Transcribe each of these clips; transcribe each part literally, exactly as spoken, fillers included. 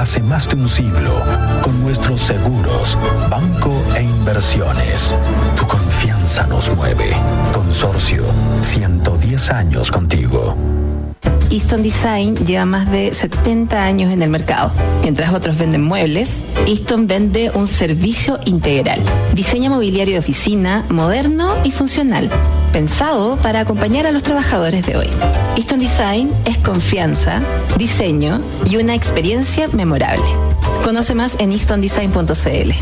hace más de un siglo con nuestros seguros, banco e inversiones. Tu confianza nos mueve. Consorcio, ciento diez años contigo. Easton Design lleva más de setenta años en el mercado. Mientras otros venden muebles, Easton vende un servicio integral. Diseño mobiliario de oficina, moderno y funcional, pensado para acompañar a los trabajadores de hoy. Easton Design es confianza, diseño y una experiencia memorable. Conoce más en easton design punto c l.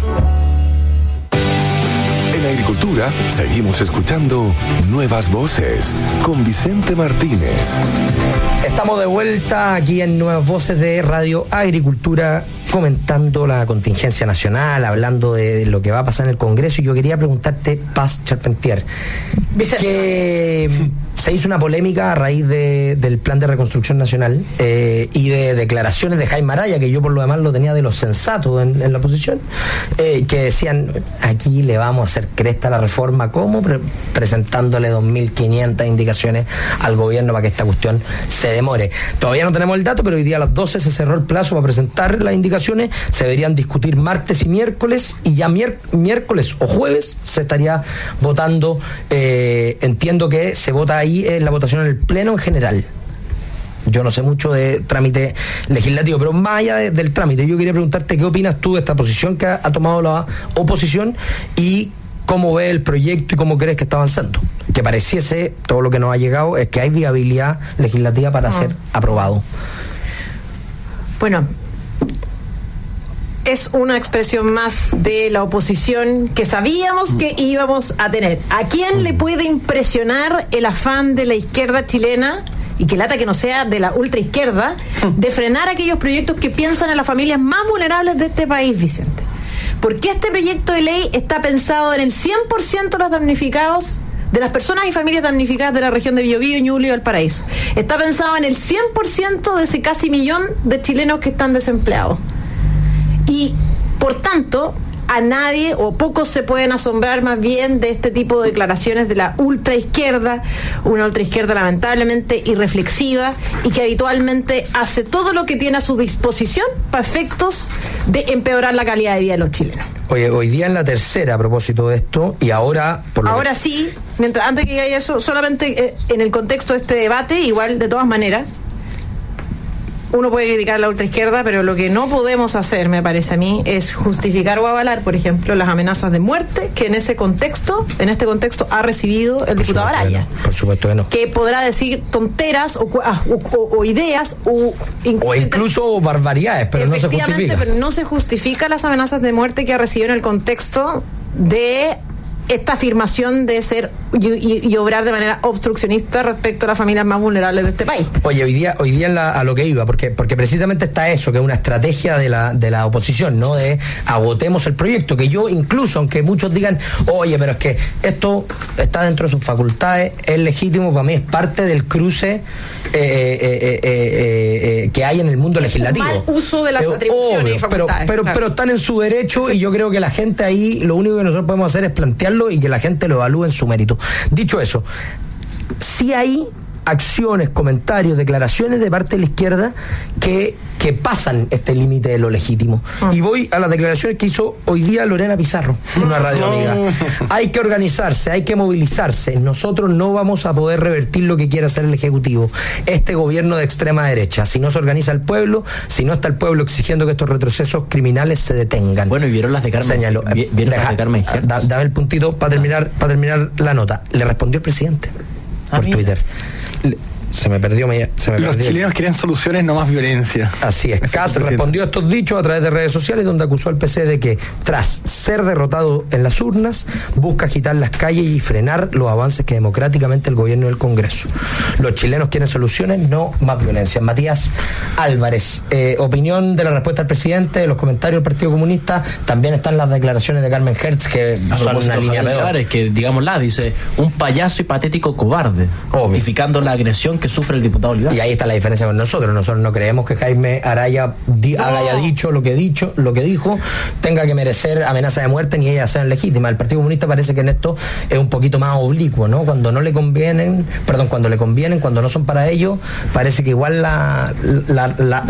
En Agricultura seguimos escuchando Nuevas Voces con Vicente Martínez. Estamos de vuelta aquí en Nuevas Voces de Radio Agricultura, comentando la contingencia nacional, hablando de lo que va a pasar en el Congreso. Y yo quería preguntarte, Paz Charpentier, que se hizo una polémica a raíz de, del Plan de Reconstrucción Nacional eh, y de declaraciones de Jaime Araya, que yo por lo demás lo tenía de los sensatos en, en la oposición, eh, que decían, aquí le vamos a hacer cresta a la reforma, ¿cómo? Pre- presentándole dos mil quinientas indicaciones al gobierno para que esta cuestión se demore. Todavía no tenemos el dato, pero hoy día a las doce se cerró el plazo para presentar las indicaciones. Se deberían discutir martes y miércoles, y ya mier- miércoles o jueves se estaría votando. Eh, entiendo que se vota ahí en la votación en el Pleno en general. Yo no sé mucho de trámite legislativo, pero más allá de, del trámite, yo quería preguntarte qué opinas tú de esta posición que ha, ha tomado la oposición y cómo ves el proyecto y cómo crees que está avanzando. Que pareciese, todo lo que nos ha llegado, es que hay viabilidad legislativa para ah. ser aprobado. Bueno, es una expresión más de la oposición que sabíamos que íbamos a tener. ¿A quién le puede impresionar el afán de la izquierda chilena, y que lata que no sea de la ultraizquierda, de frenar aquellos proyectos que piensan en las familias más vulnerables de este país, Vicente? Porque este proyecto de ley está pensado en el cien por ciento de los damnificados, de las personas y familias damnificadas de la región de Biobío, Ñuble y Valparaíso. Está pensado en el cien por ciento de ese casi millón de chilenos que están desempleados. Y, por tanto, a nadie o pocos se pueden asombrar más bien de este tipo de declaraciones de la ultraizquierda, una ultraizquierda lamentablemente irreflexiva y que habitualmente hace todo lo que tiene a su disposición para efectos de empeorar la calidad de vida de los chilenos. Oye, hoy día en la tercera, a propósito de esto, y ahora... Por lo ahora que... sí, mientras antes que diga eso, solamente eh, en el contexto de este debate, igual de todas maneras, uno puede criticar la ultraizquierda, pero lo que no podemos hacer, me parece a mí, es justificar o avalar, por ejemplo, las amenazas de muerte que en ese contexto, en este contexto ha recibido el diputado Araya. No, por supuesto que no. Que podrá decir tonteras o, o, o, o ideas o incluso, o incluso barbaridades, pero no se justifica. Pero no se justifica las amenazas de muerte que ha recibido en el contexto de esta afirmación de ser y, y, y obrar de manera obstruccionista respecto a las familias más vulnerables de este país. Oye, hoy día, hoy día en la, a lo que iba, porque, porque precisamente está eso, que es una estrategia de la, de la oposición, ¿no? De agotemos el proyecto, que yo incluso, aunque muchos digan, oye, pero es que esto está dentro de sus facultades, es legítimo, para mí es parte del cruce eh, eh, eh, eh, eh, que hay en el mundo legislativo. Mal uso de las eh, atribuciones obvio, y facultades. Pero, pero, claro. pero están en su derecho y yo creo que la gente ahí, lo único que nosotros podemos hacer es plantear y que la gente lo evalúe en su mérito. Dicho eso, sí hay acciones, comentarios, declaraciones de parte de la izquierda que, que pasan este límite de lo legítimo. Ah. Y voy a las declaraciones que hizo hoy día Lorena Pizarro, una radio amiga. Hay que organizarse, hay que movilizarse. Nosotros no vamos a poder revertir lo que quiera hacer el Ejecutivo, este gobierno de extrema derecha. Si no se organiza el pueblo, si no está el pueblo exigiendo que estos retrocesos criminales se detengan. Bueno, y vieron las de Carmen. Señaló, ¿Vieron deja, las de Carmen Hertz? Da, dame el puntito para terminar, para terminar la nota. Le respondió el presidente por ah, Twitter. Le, se me perdió, me, se me Los perdió. chilenos quieren soluciones, no más violencia. Así es. Kast respondió a estos dichos a través de redes sociales, donde acusó al P C de que, tras ser derrotado en las urnas, busca agitar las calles y frenar los avances que democráticamente el gobierno y el Congreso. Los chilenos quieren soluciones, no más violencia. Matías Álvarez, eh, opinión de la respuesta del presidente, de los comentarios del Partido Comunista. También están las declaraciones de Carmen Hertz, que a son una línea peor. Es que, digámosla, dice, un payaso y patético cobarde, justificando la agresión que sufre el diputado Olivar. Y ahí está la diferencia con nosotros. Nosotros no creemos que Jaime Araya di, no. haya dicho lo que dicho, lo que dijo, tenga que merecer amenaza de muerte ni ellas sean legítimas. El Partido Comunista parece que en esto es un poquito más oblicuo, ¿no? Cuando no le convienen, perdón, cuando le convienen, cuando no son para ellos, parece que igual la, la, la